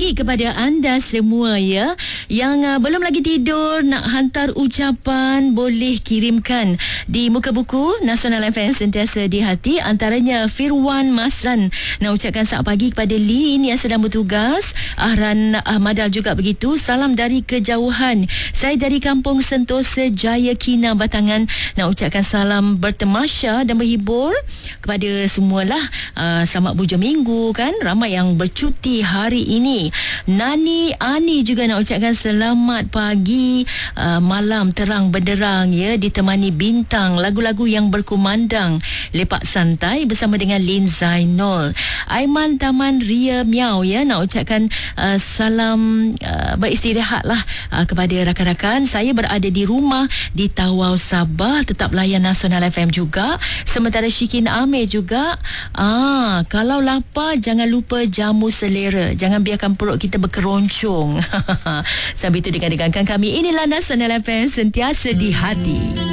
pagi kepada anda semua ya. Yang belum lagi tidur nak hantar ucapan boleh kirimkan di muka buku Nasional FM sentiasa di hati. Antaranya Firwan Masran nak ucapkan selamat pagi kepada Lin yang sedang bertugas. Ahran Ahmadal juga begitu. Salam dari kejauhan. Saya dari Kampung Sentosa Jaya Kina Batangan nak ucapkan salam bertemasya dan berhibur kepada semualah. Selamat bujur minggu kan. Ramai yang bercuti hari ini. Nani Ani juga nak ucapkan selamat pagi, malam terang benderang ya, ditemani bintang, lagu-lagu yang berkumandang, lepak santai bersama dengan Lin Zainul. Aiman Taman Ria Miau ya nak ucapkan salam beristirahatlah kepada rakan-rakan. Saya berada di rumah di Tawau Sabah, tetap layan Nasional FM juga. Sementara Syikin Amir juga kalau lapar jangan lupa jamu selera, jangan biarkan perut kita berkeroncong. Sambil itu dengarkan kami. Inilah Nasional FM sentiasa di hati.